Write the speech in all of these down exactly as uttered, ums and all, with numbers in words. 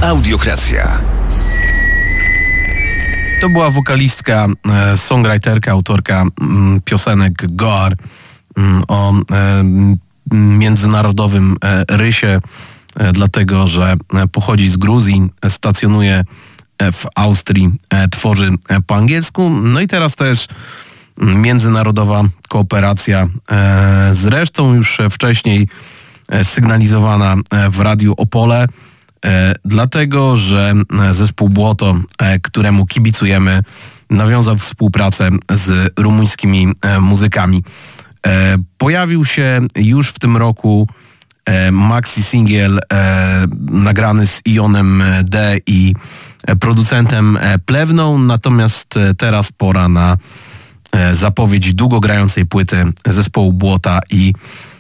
Audiokracja. To była wokalistka, songwriterka, autorka piosenek Goar o międzynarodowym rysie, dlatego że pochodzi z Gruzji, stacjonuje w Austrii, tworzy po angielsku. No i teraz też międzynarodowa kooperacja, zresztą już wcześniej sygnalizowana w Radiu Opole, dlatego że zespół Błoto, któremu kibicujemy, nawiązał współpracę z rumuńskimi muzykami. Pojawił się już w tym roku maxi singiel nagrany z Ionem D i producentem Plewną, natomiast teraz pora na zapowiedź długogrającej płyty zespołu Błota i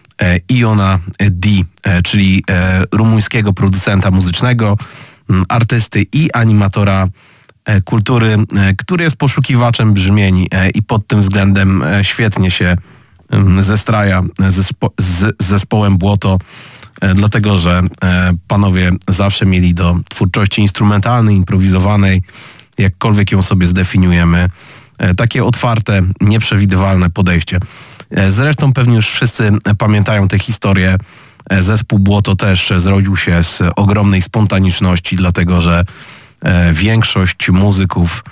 Iona D, czyli rumuńskiego producenta muzycznego, artysty i animatora kultury, który jest poszukiwaczem brzmień i pod tym względem świetnie się zestraja z zespołem Błoto, dlatego że panowie zawsze mieli do twórczości instrumentalnej, improwizowanej, jakkolwiek ją sobie zdefiniujemy, takie otwarte, nieprzewidywalne podejście. Zresztą pewnie już wszyscy pamiętają tę historię. Zespół Błoto też zrodził się z ogromnej spontaniczności, dlatego że większość muzyków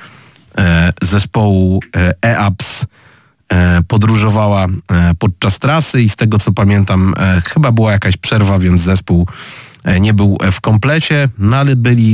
zespołu E-Abs podróżowała podczas trasy i z tego co pamiętam chyba była jakaś przerwa, więc zespół nie był w komplecie, no ale byli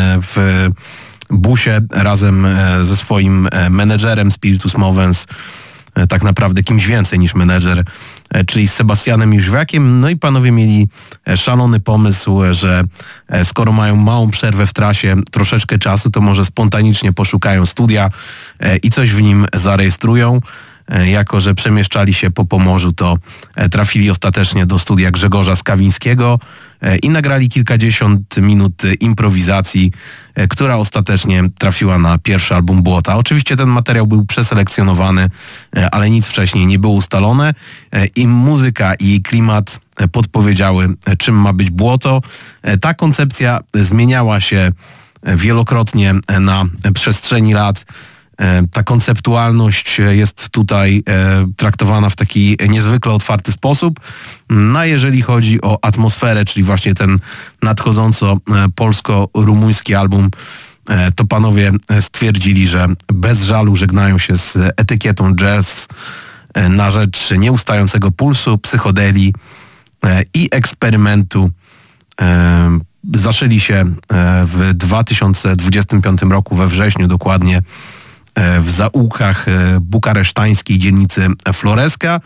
w busie razem ze swoim menedżerem Spiritus Movens, tak naprawdę kimś więcej niż menedżer, czyli z Sebastianem Jóźwiakiem. No i panowie mieli szalony pomysł, że skoro mają małą przerwę w trasie, troszeczkę czasu, to może spontanicznie poszukają studia i coś w nim zarejestrują. Jako że przemieszczali się po Pomorzu, to trafili ostatecznie do studia Grzegorza Skawińskiego i nagrali kilkadziesiąt minut improwizacji, która ostatecznie trafiła na pierwszy album Błota. Oczywiście ten materiał był przeselekcjonowany, ale nic wcześniej nie było ustalone i muzyka i klimat podpowiedziały, czym ma być Błoto. Ta koncepcja zmieniała się wielokrotnie na przestrzeni lat. Ta konceptualność jest tutaj traktowana w taki niezwykle otwarty sposób. No a jeżeli chodzi o atmosferę, czyli właśnie ten nadchodząco polsko-rumuński album, to panowie stwierdzili, że bez żalu żegnają się z etykietą jazz na rzecz nieustającego pulsu, psychodelii i eksperymentu. Zaszyli się w dwa tysiące dwudziestym piątym roku, we wrześniu dokładnie, w zaułkach bukaresztańskiej dzielnicy Floreska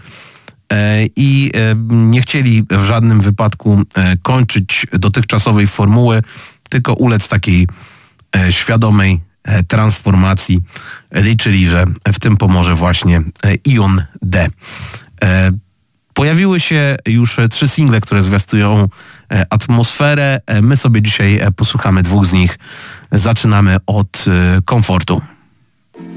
i nie chcieli w żadnym wypadku kończyć dotychczasowej formuły, tylko ulec takiej świadomej transformacji. Liczyli, że w tym pomoże właśnie Ion D. Pojawiły się już trzy single, które zwiastują atmosferę. My sobie dzisiaj posłuchamy dwóch z nich. Zaczynamy od Komfortu.